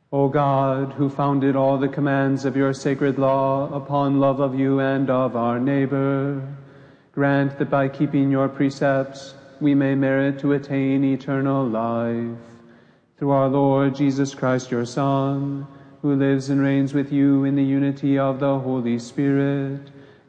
O God, who founded all the commands of your sacred law upon love of you and of our neighbor, grant that by keeping your precepts we may merit to attain eternal life. Through our Lord Jesus Christ, your Son, who lives and reigns with you in the unity of the Holy Spirit,